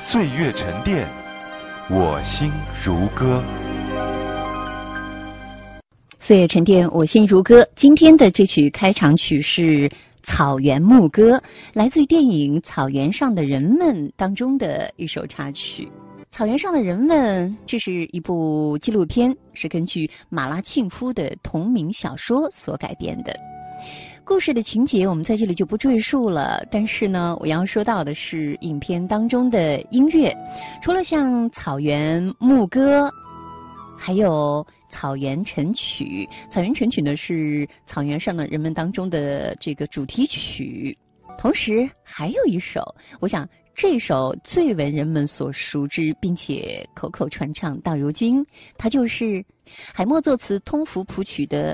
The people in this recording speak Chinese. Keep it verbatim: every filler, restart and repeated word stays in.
岁月沉淀，我心如歌。 岁月沉淀，我心如歌。今天的这曲开场曲是《草原牧歌》，来自于电影《草原上的人们》当中的一首插曲。草原上的人们，这是一部纪录片，是根据马拉沁夫的同名小说所改编的。故事的情节我们在这里就不赘述了，但是呢，我要说到的是影片当中的音乐，除了像草原牧歌，还有草原晨曲。草原晨曲呢是草原上的人们当中的这个主题曲，同时还有一首，我想这首最为人们所熟知，并且口口传唱到如今，它就是海默作词、通福谱曲的